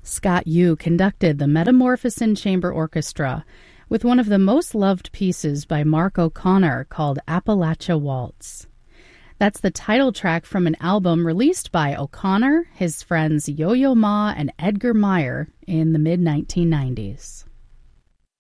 Scott Yu conducted the Metamorphosin Chamber Orchestra with one of the most loved pieces by Mark O'Connor called Appalachia Waltz. That's the title track from an album released by O'Connor, his friends Yo-Yo Ma and Edgar Meyer in the mid-1990s.